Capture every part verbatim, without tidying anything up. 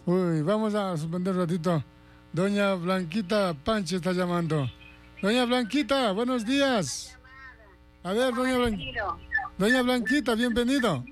Uy, vamos a suspender un ratito. Doña Blanquita Panche está llamando. Doña Blanquita, buenos días. A ver, doña, Blan... doña Blanquita, bienvenido.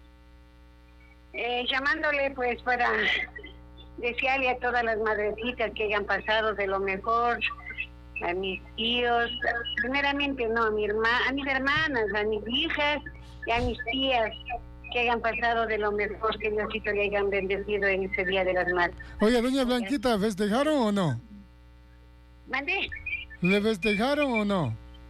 Eh, llamándole pues para desearle a todas las madrecitas que hayan pasado de lo mejor, a mis tíos, primeramente no, a, mi herma, a mis hermanas, a mis hijas y a mis tías, que hayan pasado de lo mejor, que Diosito le hayan bendecido en ese Día de las Madres. Oye, doña Blanquita, ¿festejaron o no? ¿Mande? ¿Le festejaron o no?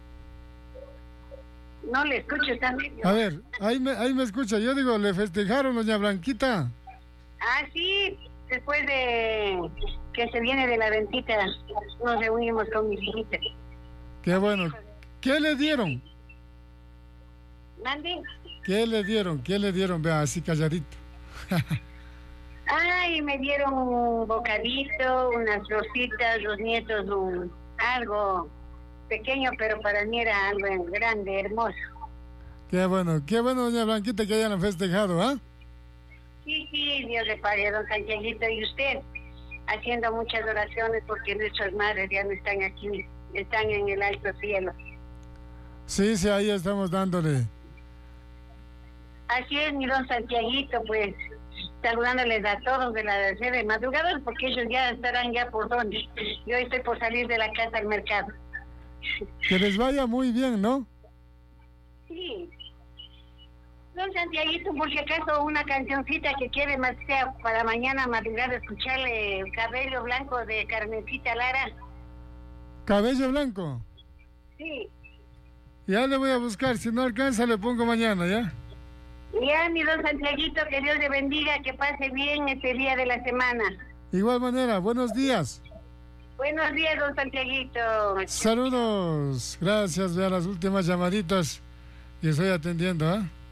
No le escucho, está medio. A ver, ahí me, ahí me escucha. Yo digo, ¿le festejaron, doña Blanquita? Ah, sí, después de que se viene de la ventita, nos reunimos con mis hijitas. Qué bueno. ¿Qué le dieron? ¿Mande? ¿Qué le dieron? ¿Qué le dieron? Vea, así calladito. Ay, me dieron un bocadito, unas rositas, los nietos, un, algo pequeño, pero para mí era algo grande, hermoso. Qué bueno, qué bueno, doña Blanquita, que hayan festejado, ¿ah? ¿eh? Sí, sí, Dios le pague, don Santiaguito, y usted haciendo muchas oraciones porque nuestras madres ya no están aquí, están en el alto cielo. Sí, sí, ahí estamos dándole. Así es, mi don Santiaguito, pues saludándoles a todos de la de madrugada, porque ellos ya estarán ya por donde. Yo estoy por salir de la casa al mercado. Que les vaya muy bien, ¿no? Sí. Don Santiaguito, por si acaso una cancioncita que quiere más sea para mañana madrugada escucharle el Cabello Blanco de Carmencita Lara. ¿Cabello blanco? Sí. Ya le voy a buscar, si no alcanza le pongo mañana, ¿ya? Ya, mi don Santiaguito, que Dios le bendiga, que pase bien este día de la semana. Igual manera, buenos días. Buenos días, don Santiaguito. Saludos, gracias, vean las últimas llamaditas que estoy atendiendo, ¿ah? ¿eh?